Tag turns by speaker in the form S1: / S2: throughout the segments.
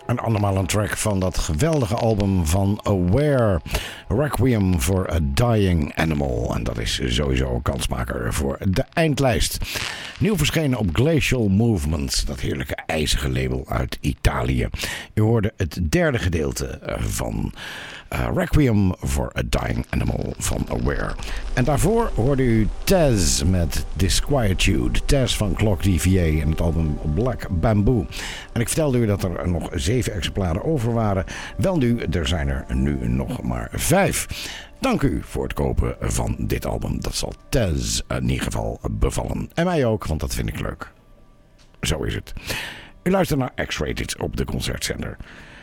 S1: En allemaal een track van dat geweldige album van Aware, Requiem for a Dying Animal. En dat is sowieso een kansmaker voor de eindlijst. Nieuw verschenen op Glacial Movements, dat heerlijke ijzige label uit Italië. U hoorde het derde gedeelte van Requiem for a Dying Animal van Aware. En daarvoor hoorde u Taz met Disquietude. Taz van Clock DVA en het album Black Bamboo. En ik vertelde u dat er nog 7 exemplaren over waren. Wel nu, er zijn er nu nog maar 5. Dank u voor het kopen van dit album. Dat zal Taz in ieder geval bevallen. En mij ook, want dat vind ik leuk. Zo is het. U luistert naar X-Rated op de concertzender.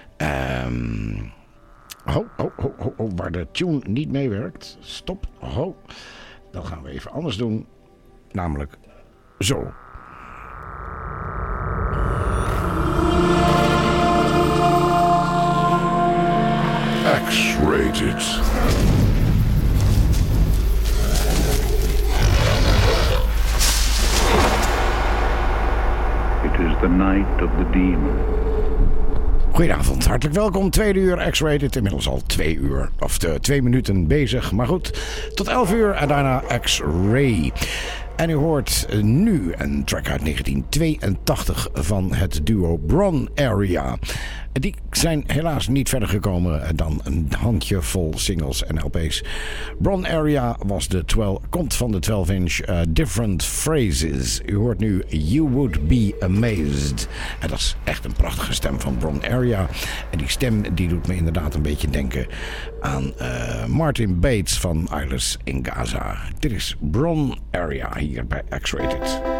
S1: Waar de tune niet meewerkt. Stop. Dat gaan we even anders doen. Namelijk zo. X-Rated.
S2: It is the night of the demon.
S1: Goedenavond, hartelijk welkom. 2 uur X-Rated. Inmiddels al 2 uur, of 2 minuten bezig. Maar goed, tot 11 uur en daarna X-Ray. En u hoort nu een track uit 1982 van het duo Bron Area. Die zijn helaas niet verder gekomen dan een handjevol singles en LP's. Bron Area komt van de 12-inch Different Phrases. U hoort nu You Would Be Amazed. En dat is echt een prachtige stem van Bron Area. En die stem die doet me inderdaad een beetje denken aan Martin Bates van Eyeless in Gaza. Dit is Bron Area hier bij X-Rated.